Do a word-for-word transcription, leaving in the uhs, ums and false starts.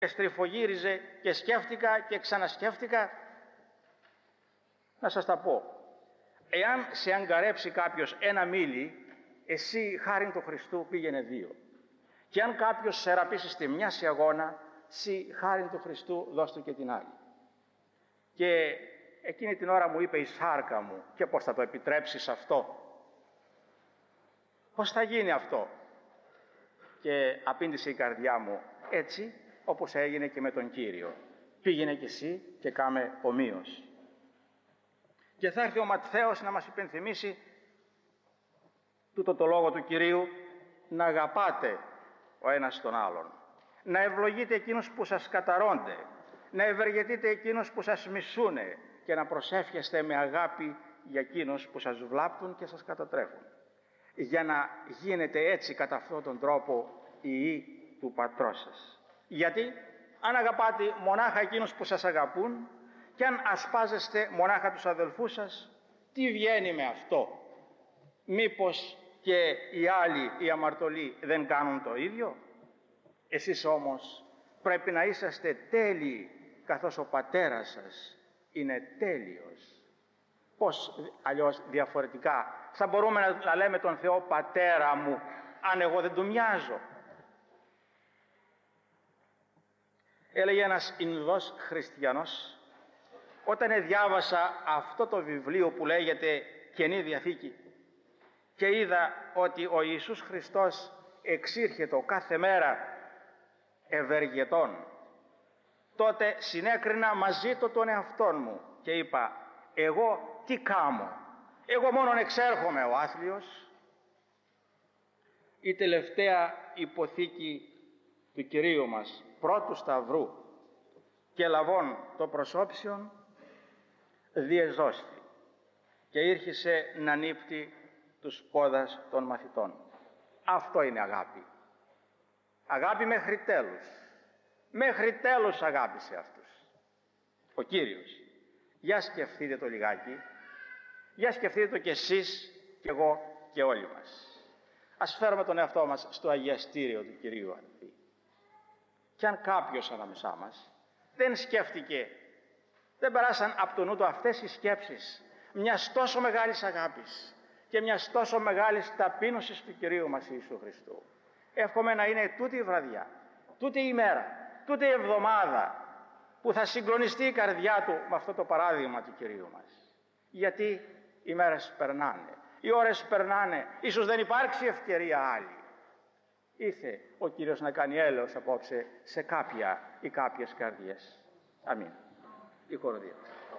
και στριφογύριζε και σκέφτηκα και ξανασκέφτηκα. Να σας τα πω. Εάν σε αγκαρέψει κάποιος ένα μίλι, εσύ χάριν του Χριστού πήγαινε δύο. Και αν κάποιος σε ραπίσει στη μια σε αγώνα, εσύ χάριν του Χριστού δώσ' του και την άλλη. Και εκείνη την ώρα μου είπε η σάρκα μου, και πώς θα το επιτρέψεις αυτό? Πώς θα γίνει αυτό? Και απήντησε η καρδιά μου, έτσι όπως έγινε και με τον Κύριο. Πήγαινε κι εσύ και κάμε ομοίως. Και θα έρθει ο Ματθαίος να μας υπενθυμίσει τούτο το λόγο του Κυρίου, να αγαπάτε ο ένας τον άλλον, να ευλογείτε εκείνους που σας καταρώνται, να ευεργετείτε εκείνους που σας μισούνε και να προσεύχεστε με αγάπη για εκείνους που σας βλάπτουν και σας κατατρέφουν, για να γίνετε έτσι κατά αυτόν τον τρόπο ιοί του Πατρός σας. Γιατί αν αγαπάτε μονάχα εκείνους που σας αγαπούν και αν ασπάζεστε μονάχα τους αδελφούς σας, τι βγαίνει με αυτό? Μήπως και οι άλλοι, οι αμαρτωλοί, δεν κάνουν το ίδιο? Εσείς όμως πρέπει να είσαστε τέλειοι, καθώς ο Πατέρας σας είναι τέλειος. Πώς αλλιώς διαφορετικά θα μπορούμε να, να λέμε τον Θεό Πατέρα μου, αν εγώ δεν του μοιάζω? Έλεγε ένας Ινδός χριστιανός, όταν διάβασα αυτό το βιβλίο που λέγεται Καινή Διαθήκη και είδα ότι ο Ιησούς Χριστός εξήρχετο κάθε μέρα ευεργετών, τότε συνέκρινα μαζί του τον εαυτόν μου και είπα, εγώ τι κάμω? Εγώ μόνον εξέρχομαι ο άθλιος. Η τελευταία υποθήκη του Κυρίου μας, πρώτου Σταυρού και λαβών το προσώψιον, διεζώστη και ήρχισε να νύπτει τους πόδας των μαθητών. Αυτό είναι αγάπη. Αγάπη μέχρι τέλους. Μέχρι τέλους αγάπησε αυτούς ο Κύριος. Για σκεφτείτε το λιγάκι, για σκεφτείτε το κι εσείς κι εγώ και όλοι μας. Ας φέρουμε τον εαυτό μας στο αγιαστήριο του Κυρίου, αδελφοί. Κι αν κάποιος ανάμεσά μας δεν σκέφτηκε, δεν περάσαν από το νου του αυτές οι σκέψεις μιας τόσο μεγάλης αγάπης και μιας τόσο μεγάλης ταπείνωσης του Κυρίου μας Ιησού Χριστού, εύχομαι να είναι τούτη η βραδιά, τούτη η ημέρα, τούτη η εβδομάδα που θα συγκλονιστεί η καρδιά του με αυτό το παράδειγμα του Κυρίου μας. Γιατί οι μέρες περνάνε, οι ώρες περνάνε, ίσως δεν υπάρξει ευκαιρία άλλη. Ήθε ο Κύριος να κάνει έλεος απόψε σε κάποια ή κάποιες καρδιές. Αμήν. Η χοροδία.